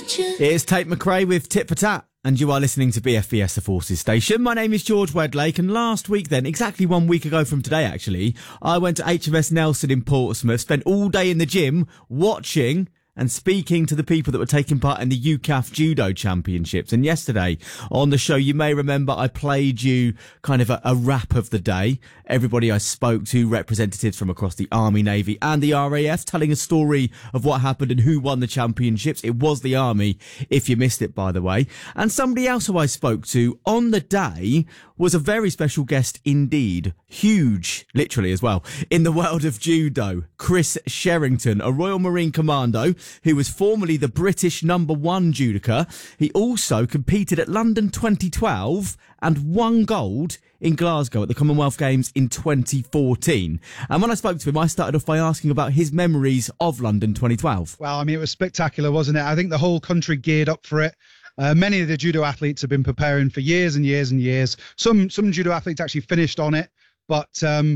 It's Tate McRae with Tit for Tat, and you are listening to BFBS, the Forces Station. My name is George Wedlake, and last week then, exactly 1 week ago from today actually, I went to HMS Nelson in Portsmouth, spent all day in the gym watching and speaking to the people that were taking part in the UCAF Judo Championships. And yesterday on the show, you may remember I played you kind of a wrap of the day. Everybody I spoke to, representatives from across the Army, Navy and the RAF, telling a story of what happened and who won the championships. It was the Army, if you missed it, by the way. And somebody else who I spoke to on the day was a very special guest indeed. Huge, literally as well, in the world of judo. Chris Sherrington, a Royal Marine Commando who was formerly the British #1 judoka. He also competed at London 2012 and won gold in Glasgow at the Commonwealth Games in 2014. And when I spoke to him, I started off by asking about his memories of London 2012. Well, I mean, it was spectacular, wasn't it? I think the whole country geared up for it. Many of the judo athletes have been preparing for years and years and years. Some judo athletes actually finished on it, but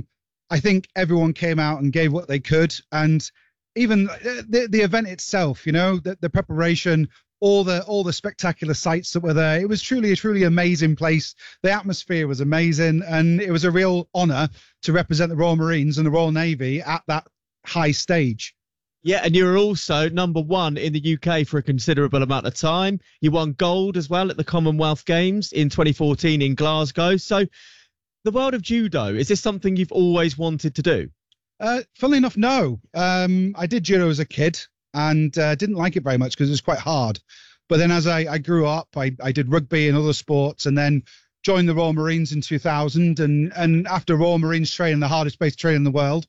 I think everyone came out and gave what they could. And even the event itself, you know, the preparation, all the spectacular sights that were there. It was truly a truly amazing place. The atmosphere was amazing, and it was a real honour to represent the Royal Marines and the Royal Navy at that high stage. Yeah, and you were also #1 in the UK for a considerable amount of time. You won gold as well at the Commonwealth Games in 2014 in Glasgow. So the world of judo, is this something you've always wanted to do? Funnily enough, no. I did judo as a kid and didn't like it very much because it was quite hard. But then as I grew up, I did rugby and other sports, and then joined the Royal Marines in 2000. And after Royal Marines training, the hardest base training in the world,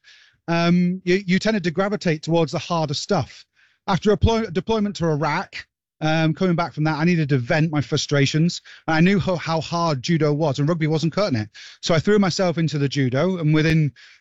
you tended to gravitate towards the harder stuff. After a deployment to Iraq, coming back from that, I needed to vent my frustrations. And I knew how hard judo was, and rugby wasn't cutting it. So I threw myself into the judo, and within